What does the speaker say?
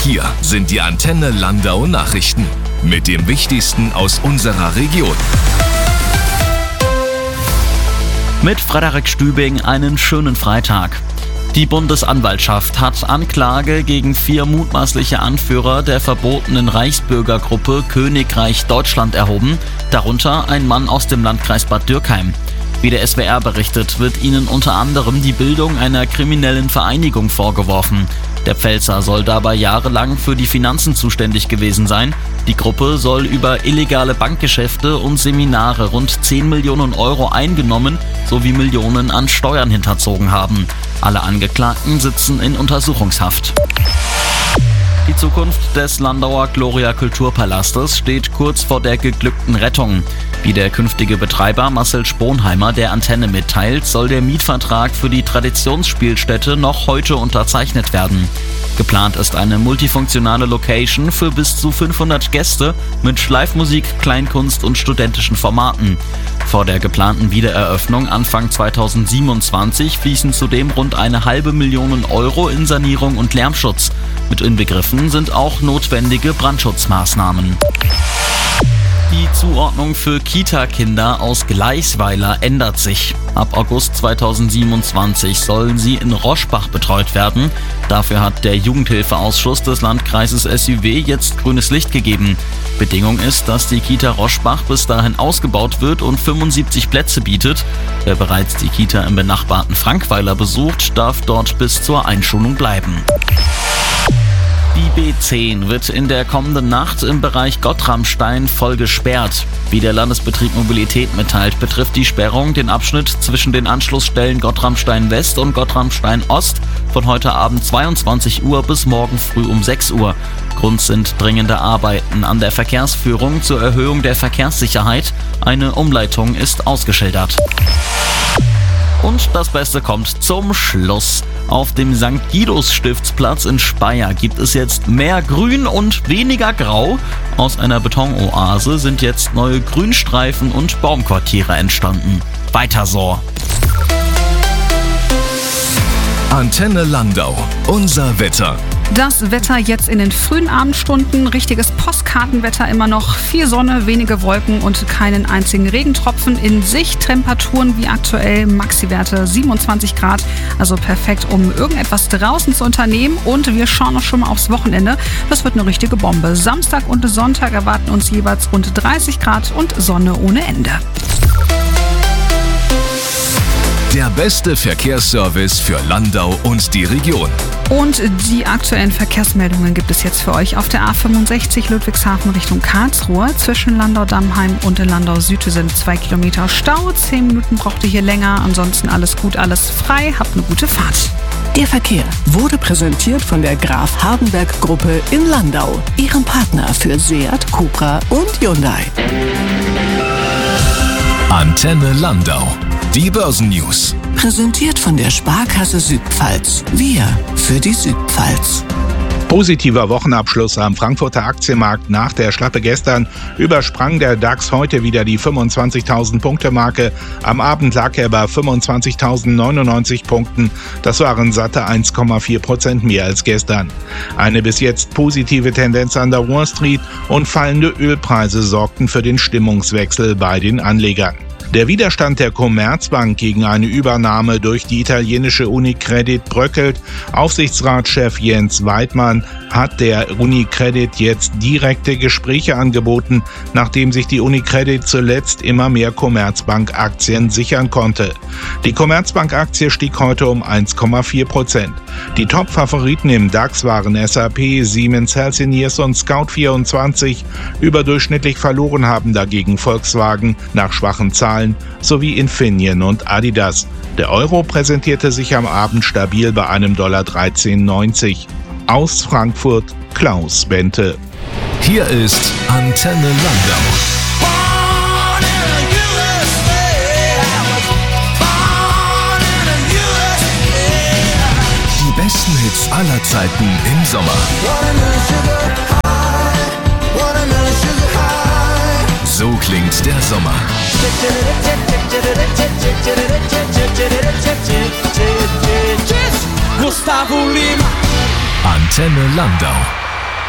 hier sind die Antenne Landau Nachrichten mit dem Wichtigsten aus unserer Region. Mit Frederik Stübing einen schönen Freitag. Die Bundesanwaltschaft hat Anklage gegen 4 mutmaßliche Anführer der verbotenen Reichsbürgergruppe Königreich Deutschland erhoben, darunter ein Mann aus dem Landkreis Bad Dürkheim. Wie der SWR berichtet, wird ihnen unter anderem die Bildung einer kriminellen Vereinigung vorgeworfen. Der Pfälzer soll dabei jahrelang für die Finanzen zuständig gewesen sein. Die Gruppe soll über illegale Bankgeschäfte und Seminare rund 10 Millionen Euro eingenommen sowie Millionen an Steuern hinterzogen haben. Alle Angeklagten sitzen in Untersuchungshaft. Die Zukunft des Landauer Gloria Kulturpalastes steht kurz vor der geglückten Rettung. Wie der künftige Betreiber Marcel Sponheimer der Antenne mitteilt, soll der Mietvertrag für die Traditionsspielstätte noch heute unterzeichnet werden. Geplant ist eine multifunktionale Location für bis zu 500 Gäste mit Live-Musik, Kleinkunst und studentischen Formaten. Vor der geplanten Wiedereröffnung Anfang 2027 fließen zudem rund 500.000 Euro in Sanierung und Lärmschutz. Mit inbegriffen sind auch notwendige Brandschutzmaßnahmen. Die Zuordnung für Kita-Kinder aus Gleichsweiler ändert sich. Ab August 2027 sollen sie in Roschbach betreut werden. Dafür hat der Jugendhilfeausschuss des Landkreises SÜW jetzt grünes Licht gegeben. Bedingung ist, dass die Kita Roschbach bis dahin ausgebaut wird und 75 Plätze bietet. Wer bereits die Kita im benachbarten Frankweiler besucht, darf dort bis zur Einschulung bleiben. Die B10 wird in der kommenden Nacht im Bereich Gottramstein voll gesperrt. Wie der Landesbetrieb Mobilität mitteilt, betrifft die Sperrung den Abschnitt zwischen den Anschlussstellen Gottramstein West und Gottramstein Ost von heute Abend 22 Uhr bis morgen früh um 6 Uhr. Grund sind dringende Arbeiten an der Verkehrsführung zur Erhöhung der Verkehrssicherheit. Eine Umleitung ist ausgeschildert. Und das Beste kommt zum Schluss. Auf dem St. Guidos Stiftsplatz in Speyer gibt es jetzt mehr Grün und weniger Grau. Aus einer Betonoase sind jetzt neue Grünstreifen und Baumquartiere entstanden. Weiter so. Antenne Landau, unser Wetter. Das Wetter jetzt in den frühen Abendstunden, richtiges Postkartenwetter immer noch, viel Sonne, wenige Wolken und keinen einzigen Regentropfen in Sicht. Temperaturen wie aktuell, Maxi-Werte 27 Grad, also perfekt, um irgendetwas draußen zu unternehmen. Und wir schauen auch schon mal aufs Wochenende, das wird eine richtige Bombe. Samstag und Sonntag erwarten uns jeweils rund 30 Grad und Sonne ohne Ende. Der beste Verkehrsservice für Landau und die Region. Und die aktuellen Verkehrsmeldungen gibt es jetzt für euch auf der A65 Ludwigshafen Richtung Karlsruhe. Zwischen Landau-Dammheim und Landau Süd sind 2 Kilometer Stau. 10 Minuten braucht ihr hier länger. Ansonsten alles gut, alles frei. Habt eine gute Fahrt. Der Verkehr wurde präsentiert von der Graf Hardenberg Gruppe in Landau, ihrem Partner für Seat, Cupra und Hyundai. Antenne Landau. Die Börsennews. Präsentiert von der Sparkasse Südpfalz. Wir für die Südpfalz. Positiver Wochenabschluss am Frankfurter Aktienmarkt. Nach der Schlappe gestern übersprang der DAX heute wieder die 25.000 Punkte Marke. Am Abend lag er bei 25.099 Punkten. Das waren satte 1,4% mehr als gestern. Eine bis jetzt positive Tendenz an der Wall Street und fallende Ölpreise sorgten für den Stimmungswechsel bei den Anlegern. Der Widerstand der Commerzbank gegen eine Übernahme durch die italienische Unicredit bröckelt. Aufsichtsratschef Jens Weidmann hat der Unicredit jetzt direkte Gespräche angeboten, nachdem sich die Unicredit zuletzt immer mehr Commerzbank-Aktien sichern konnte. Die Commerzbank-Aktie stieg heute um 1,4%. Die Top-Favoriten im DAX waren SAP, Siemens Healthineers und Scout24. Überdurchschnittlich verloren haben dagegen Volkswagen nach schwachen Zahlen sowie Infineon und Adidas. Der Euro präsentierte sich am Abend stabil bei einem $13,90. Aus Frankfurt Klaus Bente. Hier ist Antenne Landau. Die besten Hits aller Zeiten im Sommer. So klingt der Sommer. Gustavo Lima. Antenne Landau.